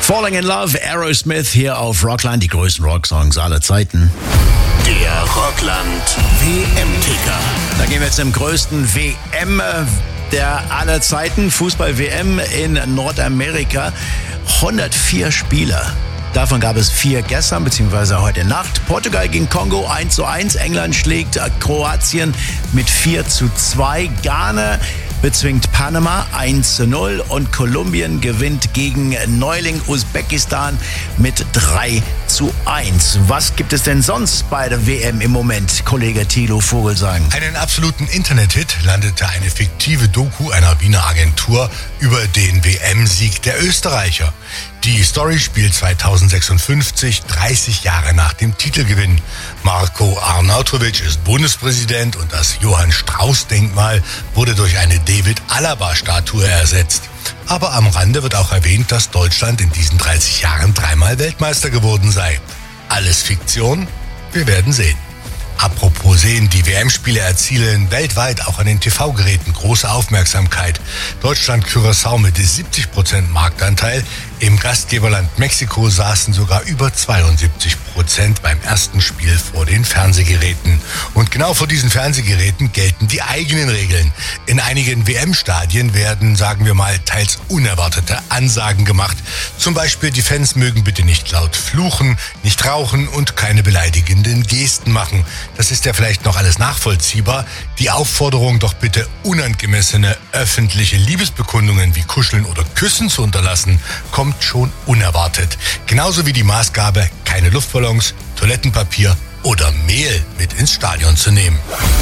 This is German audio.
Falling in Love, Aerosmith hier auf Rockland, die größten Rocksongs aller Zeiten. Der Rockland WM-Ticker. Da gehen wir jetzt zum größten WM der aller Zeiten, Fußball-WM in Nordamerika. 104 Spieler. Davon gab es 4 gestern bzw. heute Nacht. Portugal gegen Kongo 1:1. England schlägt Kroatien mit 4:2. Ghana bezwingt Panama 1:0 und Kolumbien gewinnt gegen Neuling Usbekistan mit 3:1. Was gibt es denn sonst bei der WM im Moment, Kollege Thilo Vogelsang? Einen absoluten Internet-Hit landete eine fiktive Doku einer Wiener Agentur über den WM-Sieg der Österreicher. Die Story spielt 2056, 30 Jahre nach dem Titelgewinn. Marko Arnautovic ist Bundespräsident und das Johann-Strauß-Denkmal wurde durch eine David-Alaba-Statue ersetzt. Aber am Rande wird auch erwähnt, dass Deutschland in diesen 30 Jahren 3-mal Weltmeister geworden sei. Alles Fiktion? Wir werden sehen. Apropos sehen, die WM-Spiele erzielen weltweit auch an den TV-Geräten große Aufmerksamkeit. Deutschland-Curaçao mit 70% Marktanteil. Im Gastgeberland Mexiko saßen sogar über 72% beim ersten Spiel vor den Fernsehgeräten. Und genau vor diesen Fernsehgeräten gelten die eigenen Regeln. In einigen WM-Stadien werden, sagen wir mal, teils unerwartete Ansagen gemacht. Zum Beispiel, die Fans mögen bitte nicht laut fluchen, nicht rauchen und keine beleidigenden Gesten machen. Das ist ja vielleicht noch alles nachvollziehbar. Die Aufforderung, doch bitte unangemessene öffentliche Liebesbekundungen wie Kuscheln oder Küssen zu unterlassen, kommt schon unerwartet. Genauso wie die Maßgabe, keine Luftballons, Toilettenpapier oder Mehl mit ins Stadion zu nehmen.